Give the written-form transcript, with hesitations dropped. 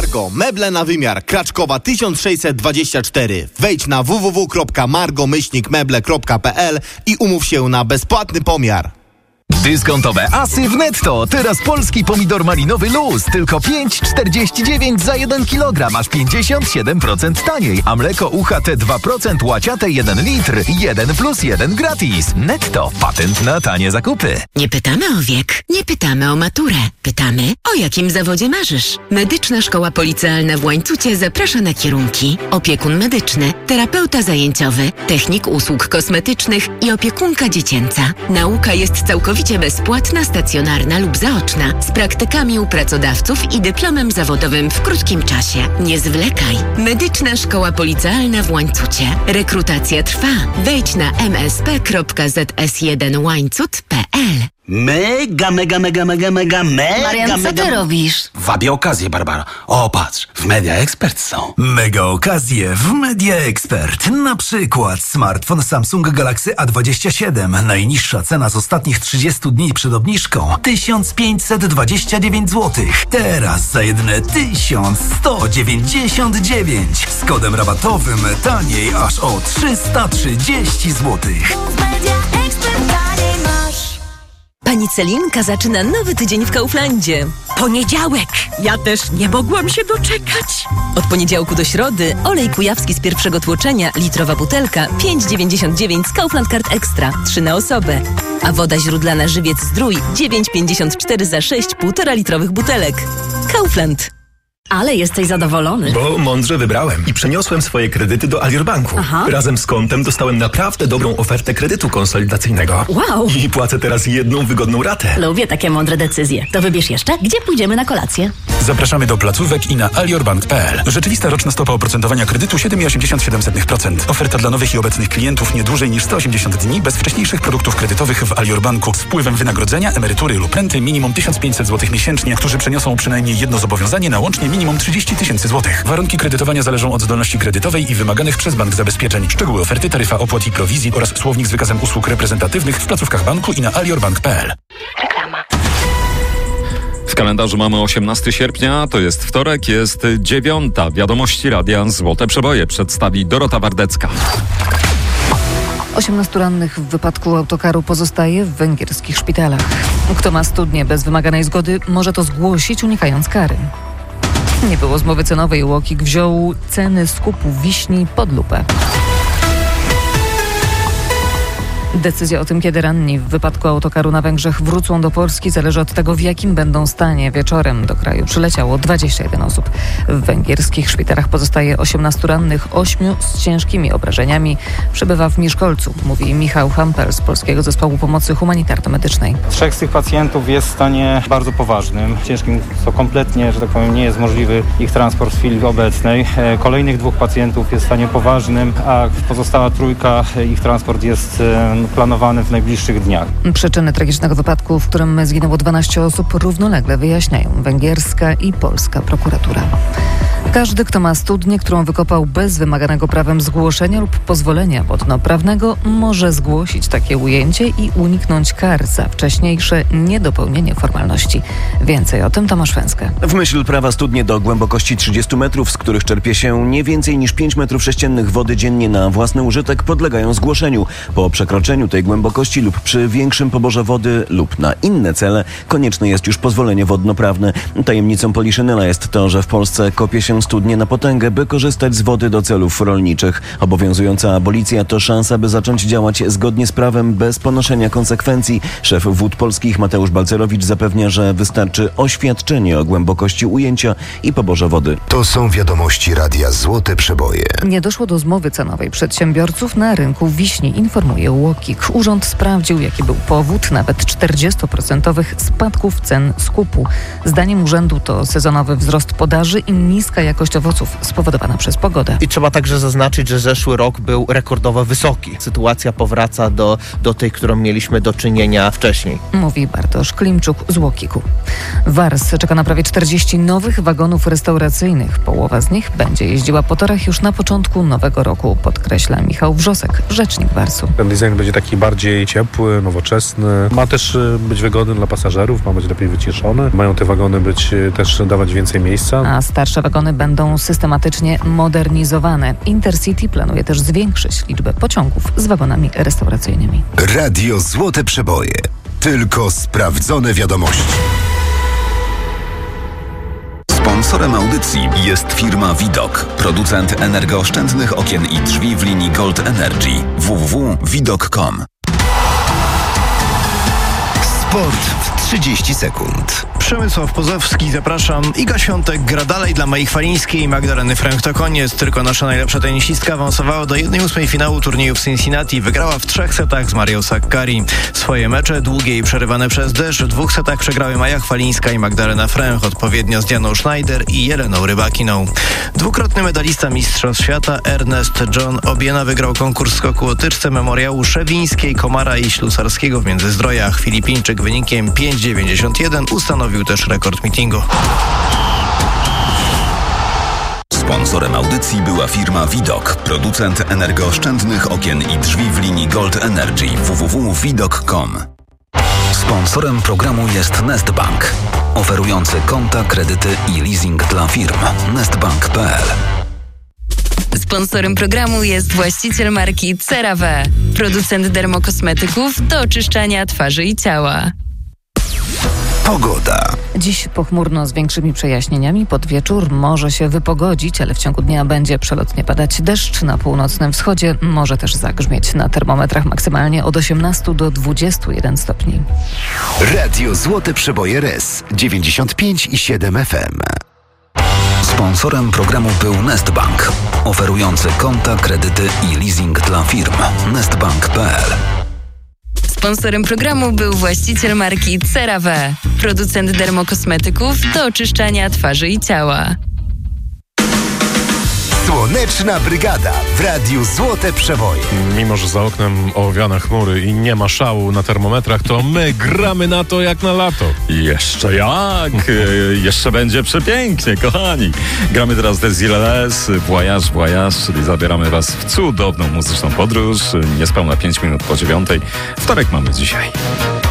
Margo, meble na wymiar, Kraczkowa 1624. Wejdź na www.margo-meble.pl i umów się na bezpłatny pomiar. Dyskontowe asy w Netto. Teraz polski pomidor malinowy luz. Tylko 5,49 za 1 kg. Aż 57% taniej. A mleko UHT 2% łaciate 1 litr. 1+1 gratis. Netto. Patent na tanie zakupy. Nie pytamy o wiek. Nie pytamy o maturę. Pytamy, o jakim zawodzie marzysz. Medyczna Szkoła Policealna w Łańcucie zaprasza na kierunki: opiekun medyczny, terapeuta zajęciowy, technik usług kosmetycznych i opiekunka dziecięca. Nauka jest całkowicie bezpłatna, stacjonarna lub zaoczna, z praktykami u pracodawców i dyplomem zawodowym w krótkim czasie. Nie zwlekaj. Medyczna Szkoła Policealna w Łańcucie. Rekrutacja trwa. Wejdź na msp.zs1łańcut.pl. Marian, co ty robisz? Wabię okazję, Barbara. O, patrz, w Media Expert są. Mega okazje w Media Expert. Na przykład smartfon Samsung Galaxy A27. Najniższa cena z ostatnich 30 dni przed obniżką 1529 zł. Teraz za jedyne 1199. Z kodem rabatowym taniej aż o 330 zł. Pani Celinka zaczyna nowy tydzień w Kauflandzie. Poniedziałek! Ja też nie mogłam się doczekać. Od poniedziałku do środy olej kujawski z pierwszego tłoczenia, litrowa butelka, 5,99 z Kaufland Card Extra, 3 na osobę. A woda źródlana Żywiec Zdrój, 9,54 za 6 1,5 litrowych butelek. Kaufland. Ale jesteś zadowolony. Bo mądrze wybrałem i przeniosłem swoje kredyty do Alior Banku. Razem z kontem dostałem naprawdę dobrą ofertę kredytu konsolidacyjnego. Wow! I płacę teraz jedną wygodną ratę. Lubię takie mądre decyzje. To wybierz jeszcze, gdzie pójdziemy na kolację. Zapraszamy do placówek i na aliorbank.pl. Rzeczywista roczna stopa oprocentowania kredytu 7,87%. Oferta dla nowych i obecnych klientów nie dłużej niż 180 dni bez wcześniejszych produktów kredytowych w Alior Banku z wpływem wynagrodzenia, emerytury lub renty minimum 1500 zł miesięcznie, którzy przeniosą przynajmniej jedno zobowiązanie na łącznie minimum 30 000 złotych. Warunki kredytowania zależą od zdolności kredytowej i wymaganych przez bank zabezpieczeń. Szczegóły oferty, taryfa opłat i prowizji oraz słownik z wykazem usług reprezentatywnych w placówkach banku i na aliorbank.pl. Reklama. W kalendarzu mamy 18 sierpnia, to jest wtorek, jest 9. Wiadomości Radia Złote Przeboje przedstawi Dorota Wardecka. 18 rannych w wypadku autokaru pozostaje w węgierskich szpitalach. Kto ma studnię bez wymaganej zgody, może to zgłosić, unikając kary. Nie było zmowy cenowej. UOKiK wziął ceny skupu wiśni pod lupę. Decyzja o tym, kiedy ranni w wypadku autokaru na Węgrzech wrócą do Polski, zależy od tego, w jakim będą stanie. Wieczorem do kraju przyleciało 21 osób. W węgierskich szpitalach pozostaje 18 rannych, 8 z ciężkimi obrażeniami. Przebywa w Miszkolcu, mówi Michał Hampel z Polskiego Zespołu Pomocy Humanitarno-Medycznej. 3 z tych pacjentów jest w stanie bardzo poważnym, ciężkim, co kompletnie, że tak powiem, nie jest możliwy ich transport w chwili obecnej. Kolejnych 2 pacjentów jest w stanie poważnym, a pozostała 3 ich transport jest planowany w najbliższych dniach. Przyczyny tragicznego wypadku, w którym zginęło 12 osób, równolegle wyjaśniają węgierska i polska prokuratura. Każdy, kto ma studnię, którą wykopał bez wymaganego prawem zgłoszenia lub pozwolenia wodnoprawnego, może zgłosić takie ujęcie i uniknąć kar za wcześniejsze niedopełnienie formalności. Więcej o tym Tomasz Węskę. W myśl prawa studnie do głębokości 30 metrów, z których czerpie się nie więcej niż 5 metrów sześciennych wody dziennie na własny użytek, podlegają zgłoszeniu. Po przekroczeniu tej głębokości lub przy większym poborze wody lub na inne cele konieczne jest już pozwolenie wodnoprawne. Tajemnicą Poliszynela jest to, że w Polsce kopie się studnie na potęgę, by korzystać z wody do celów rolniczych. Obowiązująca abolicja to szansa, by zacząć działać zgodnie z prawem bez ponoszenia konsekwencji. Szef Wód Polskich Mateusz Balcerowicz zapewnia, że wystarczy oświadczenie o głębokości ujęcia i poborze wody. To są wiadomości Radia Złote Przeboje. Nie doszło do zmowy cenowej przedsiębiorców na rynku wiśni, informuje UOKiK. Urząd sprawdził, jaki był powód nawet 40% spadków cen skupu. Zdaniem urzędu to sezonowy wzrost podaży i niska jakość owoców spowodowana przez pogodę. I trzeba także zaznaczyć, że zeszły rok był rekordowo wysoki. Sytuacja powraca do tej, którą mieliśmy do czynienia wcześniej. Mówi Bartosz Klimczuk z UOKiK-u. Wars czeka na prawie 40 nowych wagonów restauracyjnych. Połowa z nich będzie jeździła po torach już na początku nowego roku, podkreśla Michał Wrzosek, rzecznik Warsu. Ten design będzie taki bardziej ciepły, nowoczesny. Ma też być wygodny dla pasażerów, ma być lepiej wyciszony. Mają te wagony też dawać więcej miejsca. A starsze wagony będą systematycznie modernizowane. Intercity planuje też zwiększyć liczbę pociągów z wagonami restauracyjnymi. Radio Złote Przeboje. Tylko sprawdzone wiadomości. Sponsorem audycji jest firma Widok, producent energooszczędnych okien i drzwi w linii Gold Energy. www.widok.com. Sport w 30 sekund. Przemysław Pozowski, zapraszam. Iga Świątek gra dalej dla Mai Chwalińskiej i Magdaleny Fręch to koniec. Tylko nasza najlepsza tenisistka awansowała do 1/8 finału turnieju w Cincinnati. Wygrała w 3 setach z Marią Sakkari. Swoje mecze, długie i przerywane przez deszcz, w 2 setach przegrały Maja Chwalińska i Magdalena Fręch, odpowiednio z Dianą Schneider i Jeleną Rybakiną. Dwukrotny medalista Mistrzostw Świata Ernest John Obiena wygrał konkurs skoku o tyczce memoriału Szewińskiej, Komara i Ślusarskiego w Międzyzdrojach. Filipińczyk wynikiem 5,91 ustanowił też rekord meetingu. Sponsorem audycji była firma Widok, producent energooszczędnych okien i drzwi w linii Gold Energy. www.widok.com. Sponsorem programu jest Nestbank, oferujący konta, kredyty i leasing dla firm. Nestbank.pl. Sponsorem programu jest właściciel marki CeraVe, producent dermokosmetyków do oczyszczania twarzy i ciała. Pogoda. Dziś pochmurno z większymi przejaśnieniami. Pod wieczór może się wypogodzić, ale w ciągu dnia będzie przelotnie padać deszcz. Na północnym wschodzie może też zagrzmieć. Na termometrach maksymalnie od 18 do 21 stopni. Radio Złote Przeboje RS 95,7 FM. Sponsorem programu był Nestbank, oferujący konta, kredyty i leasing dla firm. Nestbank.pl. Sponsorem programu był właściciel marki CeraVe, producent dermokosmetyków do oczyszczania twarzy i ciała. Słoneczna Brygada w Radiu Złote Przeboje. Mimo że za oknem owiane chmury i nie ma szału na termometrach, to my gramy na to jak na lato. Jeszcze jak? Jeszcze będzie przepięknie, kochani. Gramy teraz Desireles, Voyage, Voyage, czyli zabieramy was w cudowną muzyczną podróż. Niespełna 5 minut po 9. Wtorek mamy dzisiaj.